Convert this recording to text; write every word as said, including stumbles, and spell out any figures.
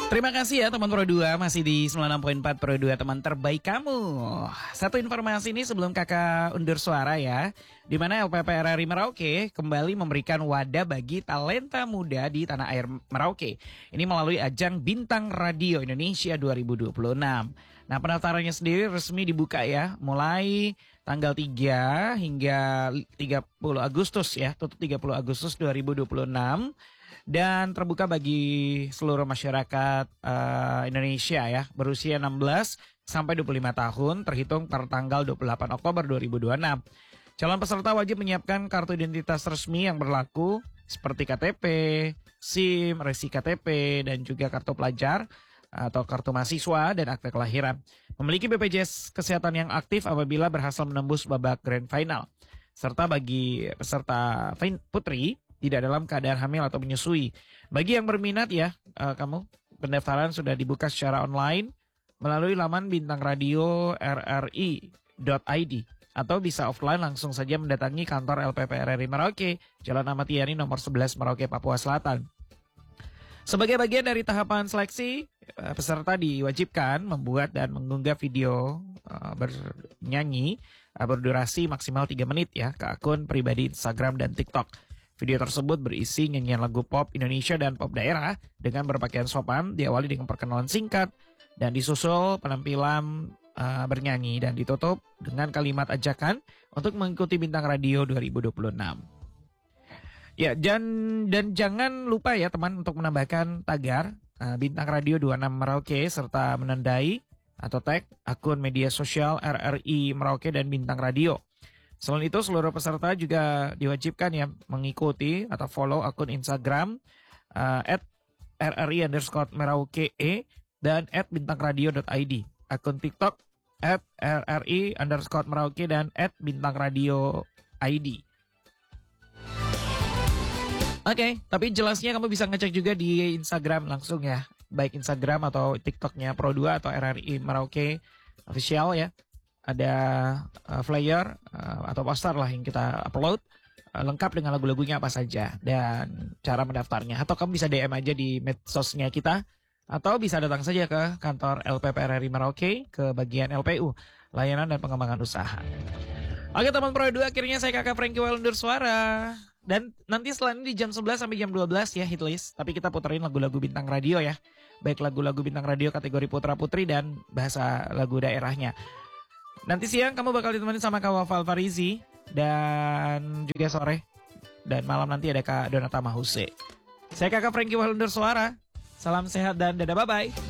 Terima kasih ya teman Pro dua, masih di sembilan puluh enam koma empat Pro dua, teman terbaik kamu. Satu informasi ini sebelum kakak undur suara ya, di mana L P P R R I Merauke kembali memberikan wadah bagi talenta muda di tanah air Merauke. Ini melalui ajang Bintang Radio Indonesia dua ribu dua puluh enam. Nah, pendaftarannya sendiri resmi dibuka ya, mulai tanggal tiga hingga tiga puluh Agustus ya, tutup tiga puluh Agustus dua ribu dua puluh enam. Dan terbuka bagi seluruh masyarakat uh, Indonesia ya, berusia enam belas sampai dua puluh lima tahun, terhitung per tanggal dua puluh delapan Oktober dua ribu dua puluh enam. Calon peserta wajib menyiapkan kartu identitas resmi yang berlaku seperti K T P, SIM, resi K T P, dan juga kartu pelajar atau kartu mahasiswa dan akte kelahiran. Memiliki B P J S Kesehatan yang aktif apabila berhasil menembus babak grand final. Serta bagi peserta putri tidak dalam keadaan hamil atau menyusui. Bagi yang berminat ya, uh, kamu pendaftaran sudah dibuka secara online melalui laman bintang radio r r i dot i d atau bisa offline langsung saja mendatangi kantor L P P R R I Merauke, Jalan Ahmad Yani nomor sebelas Merauke, Papua Selatan. Sebagai bagian dari tahapan seleksi, uh, peserta diwajibkan membuat dan mengunggah video uh, bernyanyi uh, berdurasi maksimal tiga menit ya ke akun pribadi Instagram dan TikTok. Video tersebut berisi nyanyian lagu pop Indonesia dan pop daerah dengan berpakaian sopan, diawali dengan perkenalan singkat dan disusul penampilan uh, bernyanyi dan ditutup dengan kalimat ajakan untuk mengikuti Bintang Radio dua ribu dua puluh enam. Ya, dan, dan jangan lupa ya teman untuk menambahkan tagar uh, Bintang Radio dua puluh enam Merauke serta menandai atau tag akun media sosial R R I Merauke dan Bintang Radio. Selain itu, seluruh peserta juga diwajibkan ya mengikuti atau follow akun Instagram uh, at rri underscore merauke e dan at bintangradio.id. Akun TikTok at rri underscore merauke dan at bintangradio id. Oke, okay, tapi jelasnya kamu bisa ngecek juga di Instagram langsung ya. Baik Instagram atau TikToknya Pro dua atau R R I Merauke official ya. Ada uh, flyer uh, atau poster lah yang kita upload uh, lengkap dengan lagu-lagunya apa saja dan cara mendaftarnya. Atau kamu bisa D M aja di medsosnya kita atau bisa datang saja ke kantor L P P R R I Merauke ke bagian L P U, layanan dan pengembangan usaha. Oke teman Pro dua, akhirnya saya kakak Franky undur suara. Dan nanti setelah ini di jam sebelas sampai jam dua belas ya hitlist. Tapi kita puterin lagu-lagu Bintang Radio ya. Baik lagu-lagu Bintang Radio kategori putra putri dan bahasa lagu daerahnya. Nanti siang kamu bakal ditemani sama Kak Wafal Farizi. Dan juga sore dan malam nanti ada Kak Donata Mahuse. Saya kakak Franky undur suara. Salam sehat dan dadah, bye-bye.